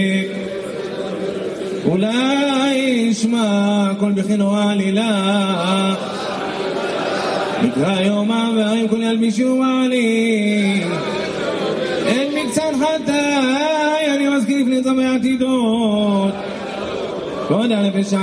אולי ישמע כל בחינו עלילה מקרא יומם והרים כל ילבישו עלי אין מקצת חטאי אני מזכיר לפני זמי עתידות כל הנפש